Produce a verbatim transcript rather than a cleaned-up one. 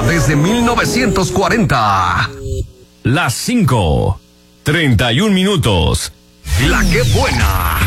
desde mil novecientos cuarenta. Las cinco, treinta y un minutos. La que buena.